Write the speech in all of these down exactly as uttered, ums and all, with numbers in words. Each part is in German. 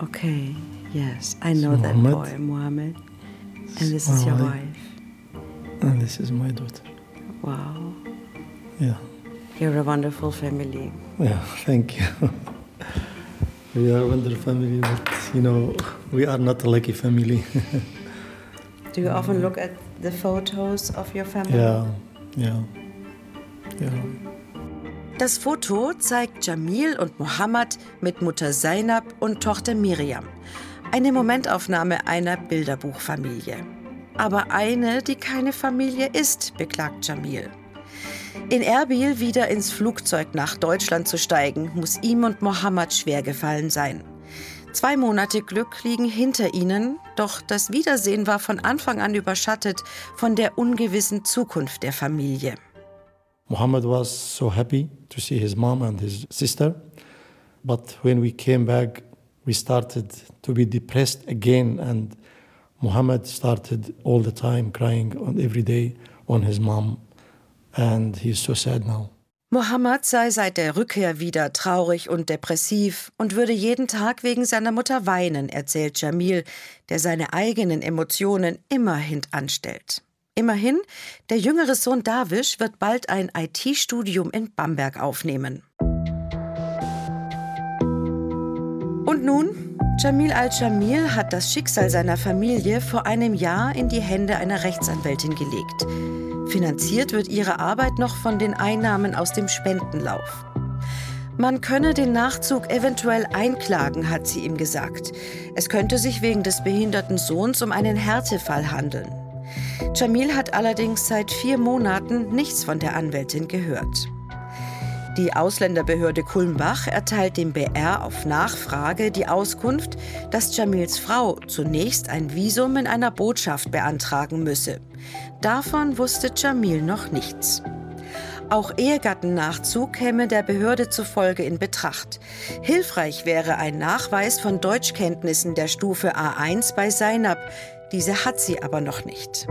Okay, yes, I know that Mohammed. boy, Mohammed. And this is your Mohammed. wife. And this is my daughter. Wow. Yeah. You're a wonderful family. Yeah, thank you. We are a wonderful family, but, you know, we are not a lucky family. Do you often look at the photos of your family? Ja, ja, ja. Das Foto zeigt Jamil und Mohammed mit Mutter Zainab und Tochter Miriam. Eine Momentaufnahme einer Bilderbuchfamilie. Aber eine, die keine Familie ist, beklagt Jamil. In Erbil wieder ins Flugzeug nach Deutschland zu steigen, muss ihm und Mohammed schwer gefallen sein. Zwei Monate Glück liegen hinter ihnen, doch das Wiedersehen war von Anfang an überschattet von der ungewissen Zukunft der Familie. Mohammed was so happy to see his mom and his sister, but when we came back, we started to be depressed again, and Mohammed started all the time crying on every day on his mom, and he's so sad now. Mohammed sei seit der Rückkehr wieder traurig und depressiv und würde jeden Tag wegen seiner Mutter weinen, erzählt Jamil, der seine eigenen Emotionen immer hintanstellt. Immerhin, der jüngere Sohn Darwish wird bald ein I T-Studium in Bamberg aufnehmen. Und nun? Jamil Al-Jamil hat das Schicksal seiner Familie vor einem Jahr in die Hände einer Rechtsanwältin gelegt. Finanziert wird ihre Arbeit noch von den Einnahmen aus dem Spendenlauf. Man könne den Nachzug eventuell einklagen, hat sie ihm gesagt. Es könnte sich wegen des behinderten Sohns um einen Härtefall handeln. Jamil hat allerdings seit vier Monaten nichts von der Anwältin gehört. Die Ausländerbehörde Kulmbach erteilt dem B R auf Nachfrage die Auskunft, dass Jamils Frau zunächst ein Visum in einer Botschaft beantragen müsse. Davon wusste Jamil noch nichts. Auch Ehegattennachzug käme der Behörde zufolge in Betracht. Hilfreich wäre ein Nachweis von Deutschkenntnissen der Stufe A eins bei Zainab. Diese hat sie aber noch nicht.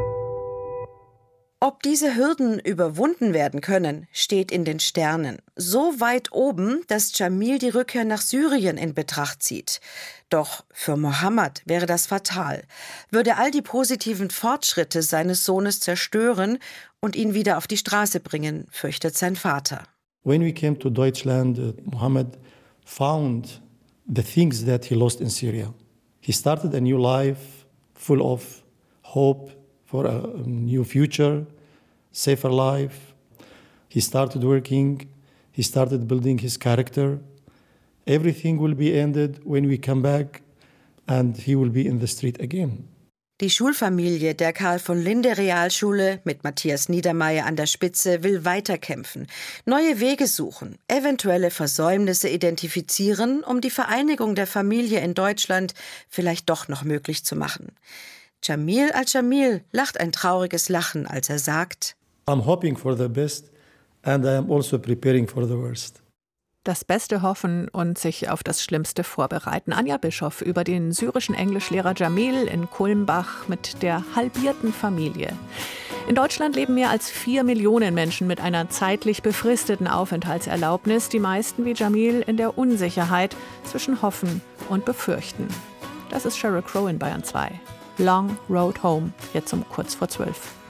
Ob diese Hürden überwunden werden können, steht in den Sternen. So weit oben, dass Jamil die Rückkehr nach Syrien in Betracht zieht. Doch für Mohammed wäre das fatal, würde all die positiven Fortschritte seines Sohnes zerstören und ihn wieder auf die Straße bringen, fürchtet sein Vater. When we came to Deutschland, uh, Mohammed found the things that he lost in Syria. He started a new life full of hope for a new future, safer life. He started working, he started building his character. Everything will be ended when we come back and he will be in the street again. Die Schulfamilie der Karl von Linde Realschule mit Matthias Niedermeyer an der Spitze will weiterkämpfen, neue Wege suchen, eventuelle Versäumnisse identifizieren, um die Vereinigung der Familie in Deutschland vielleicht doch noch möglich zu machen. Jamil Al-Jamil lacht ein trauriges Lachen, als er sagt: I'm hoping for the best and I am also preparing for the worst. Das Beste hoffen und sich auf das Schlimmste vorbereiten. Anja Bischoff über den syrischen Englischlehrer Jamil in Kulmbach mit der halbierten Familie. In Deutschland leben mehr als vier Millionen Menschen mit einer zeitlich befristeten Aufenthaltserlaubnis. Die meisten wie Jamil in der Unsicherheit zwischen Hoffen und Befürchten. Das ist Sheryl Crow in Bayern zwei. Long Road Home, jetzt um kurz vor zwölf.